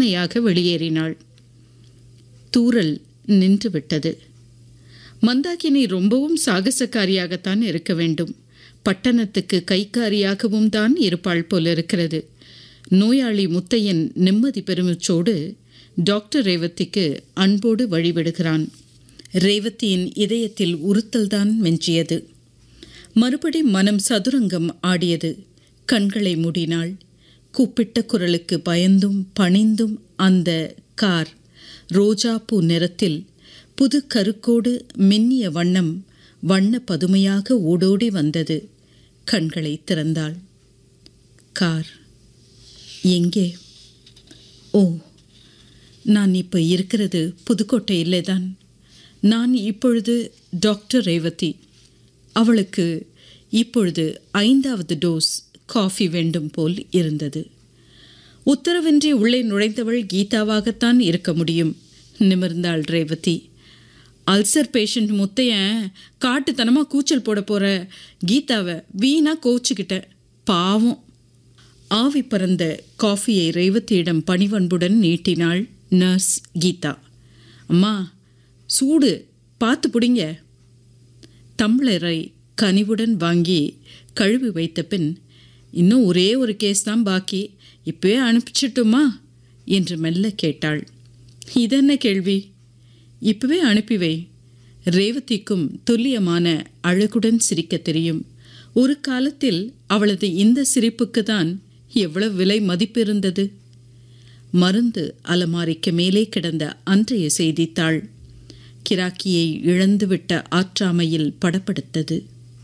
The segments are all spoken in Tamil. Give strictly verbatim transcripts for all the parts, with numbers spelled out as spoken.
பொறுமையாக வெளியேறினாள். தூறல் நின்று விட்டது. மந்தாகினி ரொம்பவும் சாகசக்காரியாகத்தான் இருக்க வேண்டும். பட்டணத்துக்கு கைக்காரியாகவும் தான் இருப்பாள் போலிருக்கிறது. நோயாளி முத்தையன் நிம்மதி பெருமிச்சோடு டாக்டர் ரேவதிக்கு அன்போடு வழிவிடுகிறான். ரேவதியின் இதயத்தில் உறுத்தல்தான் மெஞ்சியது. மறுபடி மனம் சதுரங்கம் ஆடியது. கண்களை மூடினாள். கூப்பிட்ட குரலுக்கு பயந்தும் பணிந்தும் அந்த கார் ரோஜா பூ நிறத்தில் புது கருக்கோடு மின்னிய வண்ணம் வண்ண பதுமையாக ஓடோடி வந்தது. கண்களை திறந்தாள். கார் எங்கே? ஓ, நான் இப்போ இருக்கிறது புதுக்கோட்டையிலே தான். நான் இப்பொழுது டாக்டர் ரேவதி. அவளுக்கு இப்பொழுது ஐந்தாவது டோஸ் காஃபி வேண்டும் போல் இருந்தது. உத்தரவின்றி உள்ளே நுழைந்தவள் கீதாவாகத்தான் இருக்க முடியும். நிமிர்ந்தாள் ரேவதி. அல்சர் பேஷண்ட் முத்தையன் காட்டுத்தனமாக கூச்சல் போட போகிற கீதாவை வீணா கோச்சிக்கிட்ட. பாவம். ஆவி பறந்த காஃபியை ரேவதியிடம் பணிவன்புடன் நீட்டினாள் நர்ஸ் கீதா. அம்மா, சூடு, பார்த்து பிடிங்க. டம்ளரை கனிவுடன் வாங்கி கழுவி வைத்த பின், இன்னும் ஒரே ஒரு கேஸ் தான் பாக்கி, இப்போவே அனுப்பிச்சிட்டுமா என்று மெல்ல கேட்டாள். இதென்ன கேள்வி? இப்பவே அனுப்பிவை. ரேவதிக்கும் துல்லியமான அழகுடன் சிரிக்க தெரியும். ஒரு காலத்தில் அவளது இந்த சிரிப்புக்கு தான் எவ்வளவு விலை மதிப்பு இருந்தது. மருந்து அலமாரிக்கு மேலே கிடந்த அன்றைய செய்தித்தாள் கிராக்கியை இழந்துவிட்ட ஆற்றாமையில் படப்படுத்தது.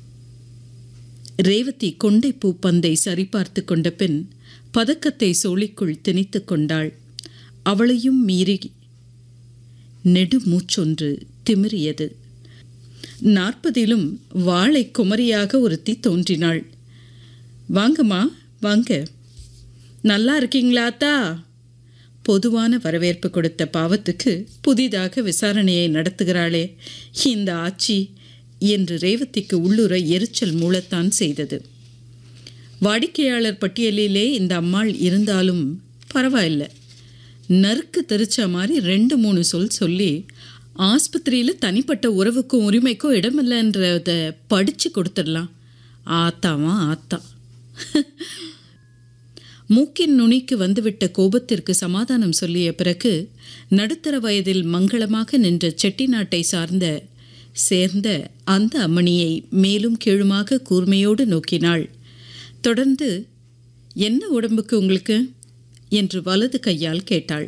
ரேவதி கொண்டைப்பூ பந்தை சரிபார்த்து கொண்ட பின் பதக்கத்தை சோழிக்குள் திணித்து கொண்டாள். அவளையும் மீறி நெடு மூச்சொன்று திமிரியது. நாற்பதிலும் வாழை குமரியாக ஒருத்தி தோன்றினாள். வாங்கம்மா, வாங்க. நல்லா இருக்கீங்களாத்தா? பொதுவான வரவேற்பு கொடுத்த பாவத்துக்கு புதிதாக விசாரணையை நடத்துகிறாளே இந்த ஆச்சி என்று ரேவதிக்கு உள்ளுர எரிச்சல் மூளத்தான் செய்தது. வாடிக்கையாளர் பட்டியலிலே இந்த அம்மாள் இருந்தாலும் பரவாயில்லை. நறுக்கு தெரிச்ச மாதிரி ரெண்டு மூணு சொல் சொல்லி ஆஸ்பத்திரியில் தனிப்பட்ட உறவுக்கும் உரிமைக்கும் இடமில்லைன்றத படித்து கொடுத்துடலாம். ஆத்தாமா ஆத்தா. மூக்கின் நுனிக்கு வந்துவிட்ட கோபத்திற்கு சமாதானம் சொல்லிய பிறகு நடுத்தர வயதில் மங்களமாக நின்ற செட்டிநாட்டை சார்ந்த சேர்ந்த அந்த அம்மணியை மேலும் கீழுமாக கூர்மையோடு நோக்கினாள். தொடர்ந்து, என்ன உடம்புக்கு உங்களுக்கு என்று வலது கையால் கேட்டாள்.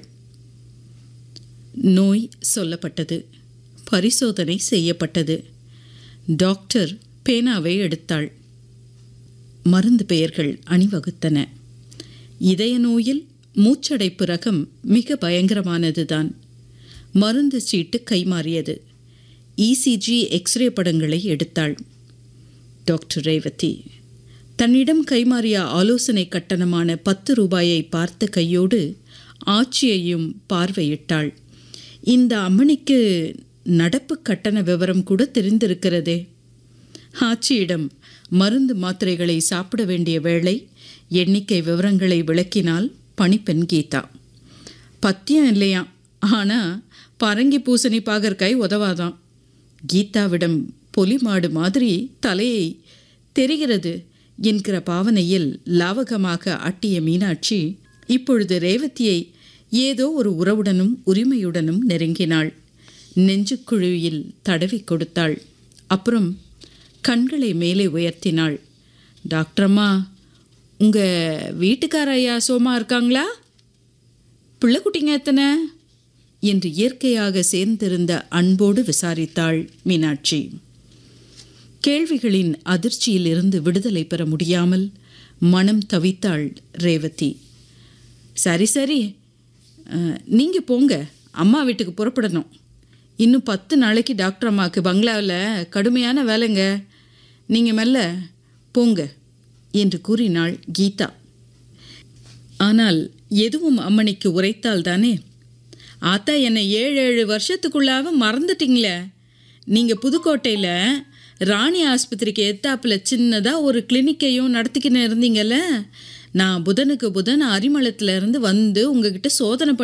நோய் சொல்லப்பட்டது. பரிசோதனை செய்யப்பட்டது. டாக்டர் பேனாவை எடுத்தாள். மருந்து பெயர்கள் அணிவகுத்தன. இதய நோயில் மூச்சடைப்பு ரகம் மிக பயங்கரமானதுதான். மருந்து சீட்டு கைமாறியது. இசிஜி எக்ஸ்ரே படங்களை எடுத்தாள். டாக்டர் ரேவதி தன்னிடம் கைமாறிய ஆலோசனை கட்டணமான பத்து ரூபாயை பார்த்த கையோடு ஆட்சியையும் பார்வையிட்டாள். இந்த அம்மணிக்கு நடப்பு கட்டண விவரம் கூட தெரிந்திருக்கிறதே. ஆட்சியிடம் மருந்து மாத்திரைகளை சாப்பிட வேண்டிய வேளை எண்ணிக்கை விவரங்களை விளக்கினாள் பணிப்பெண் கீதா. பத்தியம் இல்லையா, ஆனால் பரங்கி பூசணி பாகற்காய் உதவாதான். கீதாவிடம் பொலிமாடு மாதிரி தலையை தெரிகிறது என்கிற பாவனையில் லாவகமாக ஆட்டிய மீனாட்சி இப்பொழுது ரேவதியை ஏதோ ஒரு உறவுடனும் உரிமையுடனும் நெருங்கினாள். நெஞ்சுக்குழியில் தடவி கொடுத்தாள். அப்புறம் கண்களை மேலே உயர்த்தினாள். டாக்டரம்மா, உங்கள் வீட்டுக்கார ஐயா சோமா இருக்காங்களா? பிள்ளைக்குட்டிங்க எத்தனை என்று இயற்கையாக சேர்ந்திருந்த அன்போடு விசாரித்தாள் மீனாட்சி. கேள்விகளின் அதிர்ச்சியில் இருந்து விடுதலை பெற முடியாமல் மனம் தவித்தாள் ரேவதி. சரி சரி, நீங்கள் போங்க, அம்மா வீட்டுக்கு புறப்படணும். இன்னும் பத்து நாளைக்கு டாக்டர் அம்மாவுக்கு பங்களாவில் கடுமையான வேலைங்க. நீங்கள் மெல்ல போங்க என்று கூறினாள் கீதா. ஆனால் எதுவும் அம்மணிக்கு உரைத்தால் தானே. ஆத்தா, என்னை ஏழு ஏழு வருஷத்துக்குள்ளாக மறந்துட்டீங்களே. நீங்கள் புதுக்கோட்டையில் ராணி ஆஸ்பத்திரிக்கு எத்தாப்பில் சின்னதாக ஒரு கிளினிக்கையும் நடத்திக்கின்னு இருந்தீங்கல்ல. நான் புதனுக்கு புதன் அரிமளத்தில் இருந்து வந்து உங்ககிட்ட சோதனை